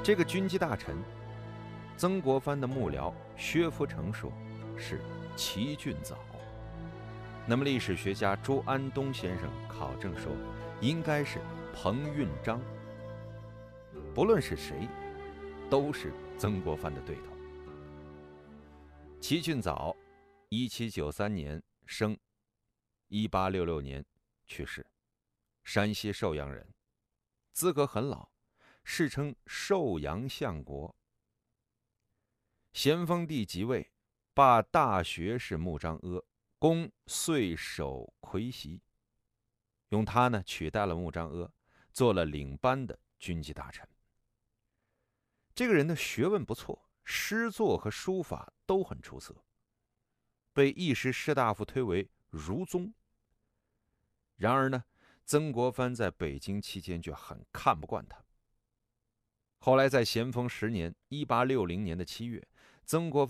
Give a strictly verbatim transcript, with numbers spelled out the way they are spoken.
这个军机大臣，曾国藩的幕僚薛福成说是齐俊藻。那么历史学家周安东先生考证说，应该是彭运章。不论是谁，都是曾国藩的对头。齐俊藻，一七九三年生，一八六六年去世，山西寿阳人，资格很老，世称寿阳相国。咸丰帝即位，罢大学士穆彰阿，公岁守魁袭，用他呢取代了穆彰阿，做了领班的军机大臣。这个人的学问不错，诗作和书法都很出色，被一时士大夫推为儒宗。然而呢，曾国藩在北京期间却很看不惯他。后来在咸丰十年（一八六零年的七月），曾国藩